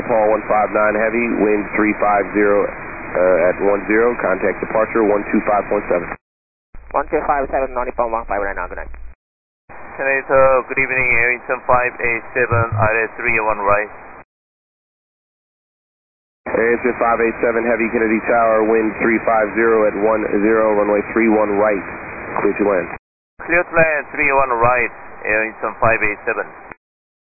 Paul 159 Heavy, wind 350 at 10, contact departure 125.7. 1257, Nonipon 159 now, good night. Senator, good evening, Airington 587, ILS 301 right. Airington 587 Heavy, Kennedy Tower, wind 350 at 10, runway 31 right, clear to land. Clear to land 301 right, Airington 587.